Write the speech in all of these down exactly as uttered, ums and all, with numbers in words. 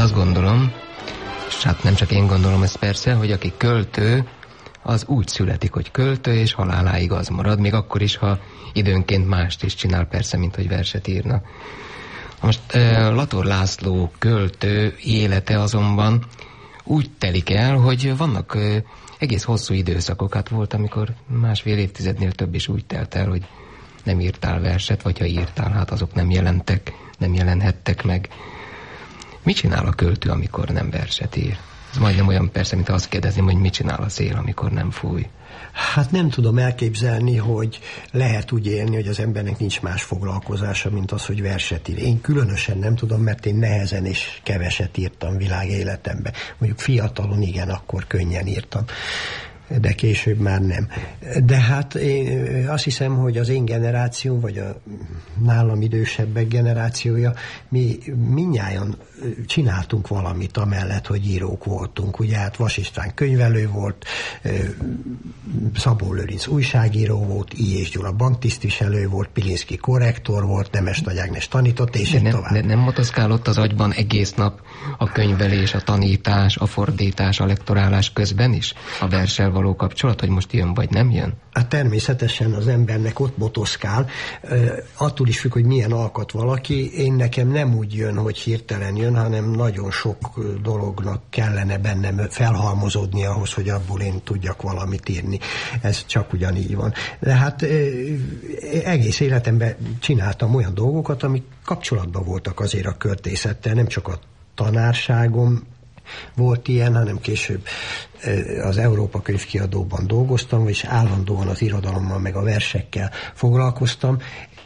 azt gondolom, és hát nem csak én gondolom ezt persze, hogy aki költő, az úgy születik, hogy költő, és haláláig az marad, még akkor is, ha időnként mást is csinál persze, mint hogy verset írna. Most Lator László költő élete azonban úgy telik el, hogy vannak egész hosszú időszakok. Hát volt, amikor másfél évtizednél több is úgy telt el, hogy nem írtál verset, vagy ha írtál, hát azok nem jelentek, nem jelenhettek meg. Mit csinál a költő, amikor nem verset ír? Ez majdnem olyan persze, mint azt kérdezném, hogy mit csinál a szél, amikor nem fúj. Hát nem tudom elképzelni, hogy lehet úgy élni, hogy az embernek nincs más foglalkozása, mint az, hogy verset ír. Én különösen nem tudom, mert én nehezen és keveset írtam világéletemben. Mondjuk fiatalon igen, akkor könnyen írtam, de később már nem. De hát én azt hiszem, hogy az én generáció, vagy a nálam idősebbek generációja, mi mindnyájan csináltunk valamit amellett, hogy írók voltunk. Ugye hát Vas István könyvelő volt, Szabó Lőrinc újságíró volt, I. és Gyula banktisztviselő volt, Pilinszky korrektor volt, Nemes Nagy Ágnes tanított, és de nem, tovább. De nem motoszkálott az agyban egész nap a könyvelés, a tanítás, a fordítás, a lektorálás közben is? A verssel való kapcsolat, hogy most jön vagy nem jön? Hát természetesen az embernek ott motoszkál, attól is függ, hogy milyen alkat valaki. Én nekem nem úgy jön, hogy hirtelen jön, hanem nagyon sok dolognak kellene bennem felhalmozódni ahhoz, hogy abból én tudjak valamit írni. Ez csak ugyanígy van. De hát egész életemben csináltam olyan dolgokat, amik kapcsolatban voltak azért a költészettel, nem csak a tanárságom volt ilyen, hanem később az Európa Könyvkiadóban dolgoztam, vagyis állandóan az irodalommal meg a versekkel foglalkoztam,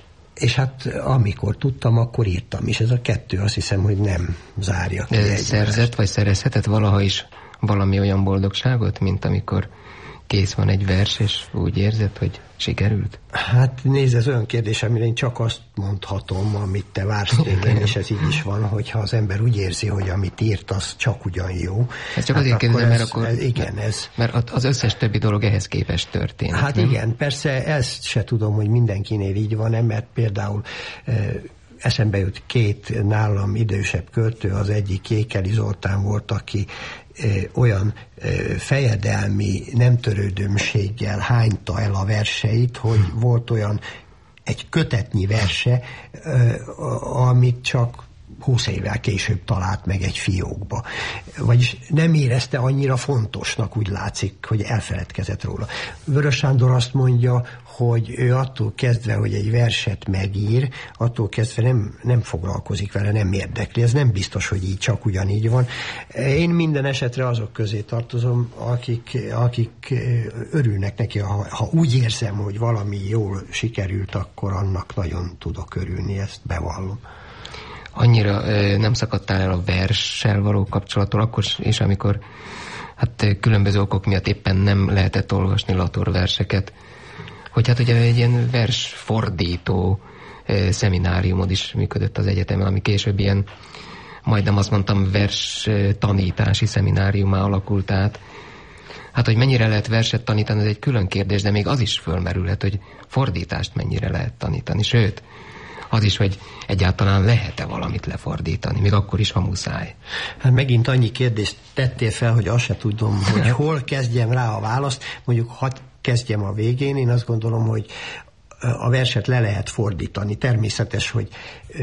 és hát amikor tudtam, akkor írtam is. Ez a kettő azt hiszem, hogy nem zárja ki egymást. Szerzett vagy szerezhetett valaha is valami olyan boldogságot, mint amikor kész van egy vers, és úgy érzed, hogy sikerült? Hát nézd, ez olyan kérdés, amire én csak azt mondhatom, amit te vársz tőlem, és ez így is van, hogyha az ember úgy érzi, hogy amit írt, az csak ugyan jó. Ez csak hát azért kérdezem, mert ez, akkor... Ez, igen, ez... Mert az összes többi dolog ehhez képest történik. Hát nem? Igen, persze ezt se tudom, hogy mindenkinél így van, mert például... Eh, eszembe jut két nálam idősebb költő, az egyik Jékeli Zoltán volt, aki ö, olyan ö, fejedelmi nem törődömséggel hányta el a verseit, hogy volt olyan egy kötetnyi verse, ö, amit csak húsz évvel később talált meg egy fiókba. Vagyis nem érezte annyira fontosnak, úgy látszik, hogy elfeledkezett róla. Vörös Sándor azt mondja, hogy ő attól kezdve, hogy egy verset megír, attól kezdve nem, nem foglalkozik vele, nem érdekli. Ez nem biztos, hogy így csak ugyanígy van. Én minden esetre azok közé tartozom, akik, akik örülnek neki. Ha, ha úgy érzem, hogy valami jól sikerült, akkor annak nagyon tudok örülni, ezt bevallom. Annyira ö, nem szakadtál el a verssel való kapcsolattól, akkor is, amikor hát különböző okok miatt éppen nem lehetett olvasni Lator verseket, hogy hát ugye egy ilyen versfordító ö, szemináriumod is működött az egyetemen, ami később ilyen, majdnem azt mondtam, vers tanítási szemináriumá alakult át. Hát, hogy mennyire lehet verset tanítani, ez egy külön kérdés, de még az is fölmerülhet, hogy fordítást mennyire lehet tanítani, sőt, az is, hogy egyáltalán lehet-e valamit lefordítani, még akkor is, ha muszáj. Hát megint annyi kérdést tettél fel, hogy azt se tudom, hogy hol kezdjem rá a választ. Mondjuk, ha kezdjem a végén, én azt gondolom, hogy a verset le lehet fordítani. Természetes, hogy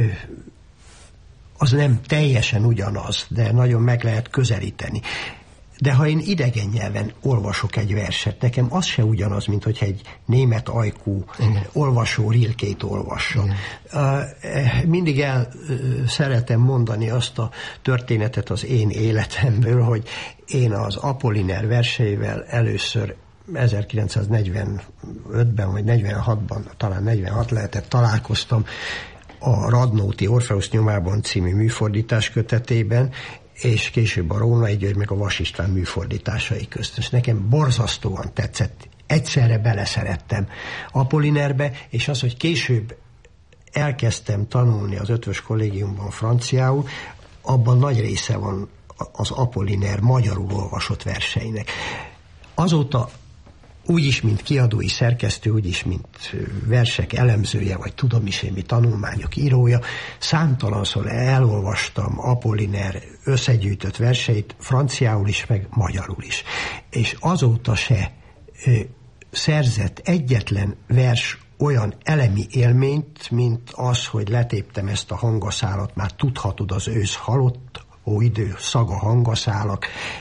az nem teljesen ugyanaz, de nagyon meg lehet közelíteni. De ha én idegen nyelven olvasok egy verset, nekem az se ugyanaz, mint hogyha egy német ajkú Igen. olvasó Rilkét olvassa. Uh, mindig el uh, szeretem mondani azt a történetet az én életemből, hogy én az Apolliner verseivel először ezerkilencszáznegyvenötben vagy negyvenhatban, talán negyvenhat lehetett, találkoztam a Radnóti Orfeusz nyomában című műfordítás kötetében, és később a Rónai György meg a Vas István műfordításai közt. És nekem borzasztóan tetszett. Egyszerre beleszerettem Apollinerbe, és az, hogy később elkezdtem tanulni az Ötvös Kollégiumban franciául, abban nagy része van az Apolliner magyarul olvasott verseinek. Azóta úgyis, mint kiadói szerkesztő, úgyis, mint versek elemzője, vagy tudom is én mi tanulmányok írója, számtalanszor elolvastam Apollinaire összegyűjtött verseit, franciául is, meg magyarul is. És azóta se ö, szerzett egyetlen vers olyan elemi élményt, mint az, hogy letéptem ezt a hangaszálat, már tudhatod, az ősz halott, ó idő, szaga hangaszálak,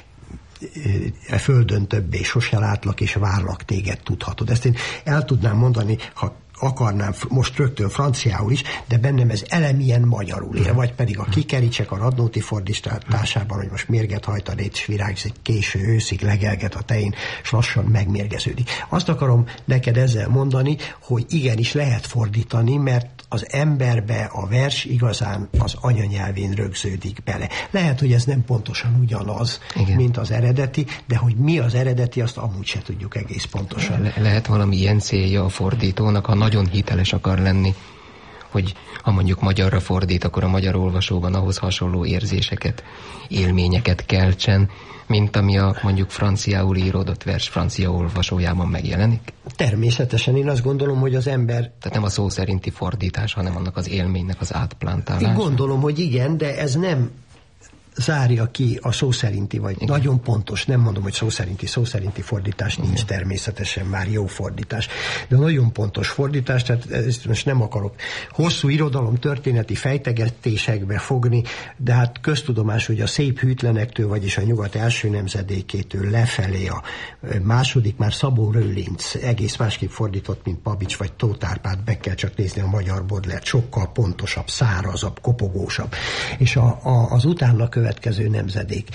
e földön többé sose látlak, és várlak téged, tudhatod. Ezt én el tudnám mondani, ha akarnám most rögtön franciául is, de bennem ez elemilyen magyarul él, vagy pedig a Kikericsek a Radnóti fordításában, hogy most mérget hajt a réc, virágzik késő őszig, legelget a tején, s lassan megmérgeződik. Azt akarom neked ezzel mondani, hogy igenis lehet fordítani, mert az emberbe a vers igazán az anyanyelvén rögződik bele. Lehet, hogy ez nem pontosan ugyanaz, igen, mint az eredeti, de hogy mi az eredeti, azt amúgy se tudjuk egész pontosan. Le- lehet valami ilyen célja a fordítónak, ha nagyon hiteles akar lenni, hogy ha mondjuk magyarra fordít, akkor a magyar olvasóban ahhoz hasonló érzéseket, élményeket keltsen, mint ami a mondjuk franciául íródott vers francia olvasójában megjelenik? Természetesen én azt gondolom, hogy az ember... Tehát nem a szó szerinti fordítás, hanem annak az élménynek az átplántálása. Én gondolom, hogy igen, de ez nem zárja ki a szó szerinti, vagy igen, nagyon pontos, nem mondom, hogy szó szerinti, szó szerinti fordítás nincs, igen, természetesen már jó fordítás, de nagyon pontos fordítás, tehát ezt most nem akarok hosszú irodalom történeti fejtegetésekbe fogni, de hát köztudomás, hogy a szép hűtlenektől, vagyis a nyugat első nemzedékétől lefelé a második, már Szabó Rőlinc egész másképp fordított, mint Pabics vagy Tóth Árpád, be kell csak nézni a magyar Baudelaire, sokkal pontosabb, szárazabb, kopogósabb. És a, a, az utána következő nemzedék.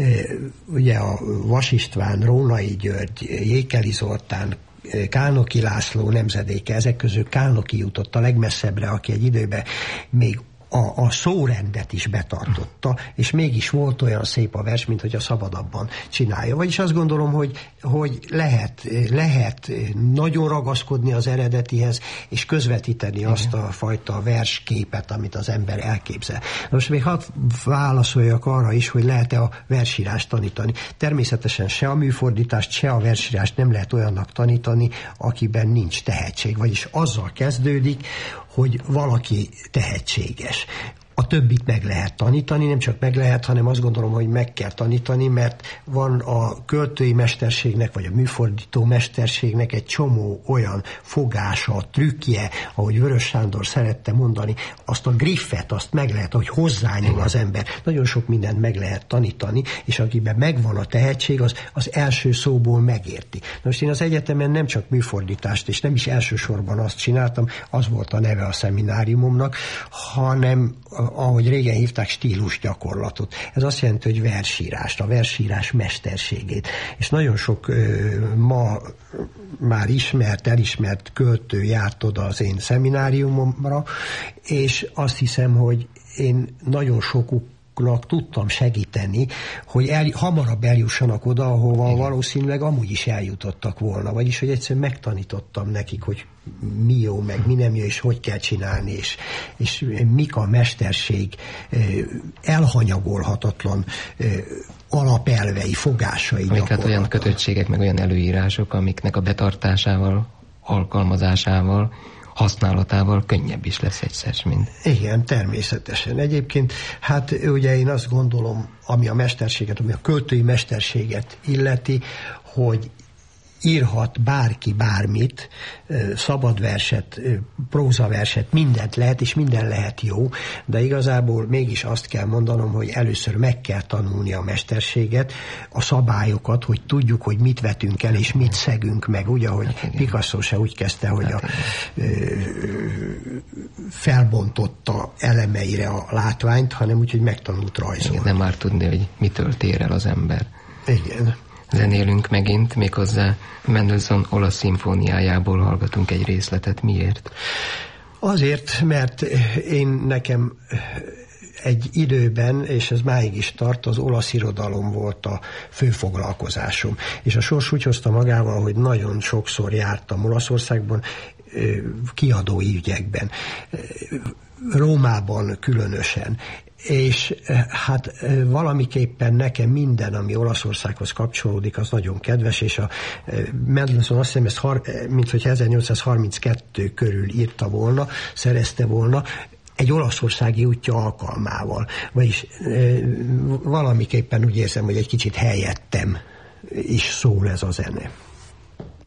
Ugye a Vas István, Rónai György, Jékeli Zoltán, Kálnoky László nemzedéke, ezek közül Kálnoky jutott a legmesszebbre, aki egy időben még A, a szórendet is betartotta, és mégis volt olyan szép a vers, mint hogy a szabadabban csinálja. Vagyis azt gondolom, hogy, hogy lehet, lehet nagyon ragaszkodni az eredetihez, és közvetíteni, igen, azt a fajta versképet, amit az ember elképzel. Most még hadd válaszoljak arra is, hogy lehet-e a versírást tanítani. Természetesen se a műfordítást, se a versírást nem lehet olyannak tanítani, akiben nincs tehetség. Vagyis azzal kezdődik, hogy valaki tehetséges. A többit meg lehet tanítani, nem csak meg lehet, hanem azt gondolom, hogy meg kell tanítani, mert van a költői mesterségnek, vagy a műfordító mesterségnek egy csomó olyan fogása, trükkje, ahogy Vörös Sándor szerette mondani, azt a griffet, azt meg lehet, hogy hozzányúl az ember. Nagyon sok mindent meg lehet tanítani, és akiben megvan a tehetség, az, az első szóból megérti. Most én az egyetemen nem csak műfordítást, és nem is elsősorban azt csináltam, az volt a neve a szemináriumomnak, hanem ahogy régen hívták, stílusgyakorlatot. Ez azt jelenti, hogy versírást, a versírás mesterségét. És nagyon sok ö, ma már ismert, elismert költő járt oda az én szemináriumomra, és azt hiszem, hogy én nagyon sokuk tudtam segíteni, hogy el, hamarabb eljussanak oda, ahova igen, valószínűleg amúgy is eljutottak volna. Vagyis, hogy egyszerűen megtanítottam nekik, hogy mi jó, meg mi nem jó, és hogy kell csinálni, és, és mik a mesterség elhanyagolhatatlan alapelvei, fogásai. Amik hát olyan kötöttségek, meg olyan előírások, amiknek a betartásával, alkalmazásával, használatával könnyebb is lesz egyszer, mint. Igen, természetesen. Egyébként, hát ugye én azt gondolom, ami a mesterséget, ami a költői mesterséget illeti, hogy írhat bárki bármit, szabadverset, prózaverset, mindent lehet, és minden lehet jó, de igazából mégis azt kell mondanom, hogy először meg kell tanulni a mesterséget, a szabályokat, hogy tudjuk, hogy mit vetünk el, és mit szegünk meg. Ugye, hogy Picasso se úgy kezdte, hogy a, ö, felbontotta elemeire a látványt, hanem úgy, hogy megtanult rajzolni. Igen, nem már tudni, hogy mitől tér el az ember. Igen. Zenélünk megint, méghozzá Mendelssohn olasz szimfóniájából hallgatunk egy részletet. Miért? Azért, mert én nekem egy időben, és ez máig is tart, az olasz irodalom volt a fő foglalkozásom. És a sors úgy hozta magával, hogy nagyon sokszor jártam Olaszországban, kiadói ügyekben, Rómában különösen. És hát valamiképpen nekem minden, ami Olaszországhoz kapcsolódik, az nagyon kedves, és a Mendelssohn azt hiszem, ezt, mint hogy ezernyolcszázharminckettő körül írta volna, szerezte volna, egy olaszországi útja alkalmával. Vagyis valamiképpen úgy érzem, hogy egy kicsit helyettem is szól ez a zene.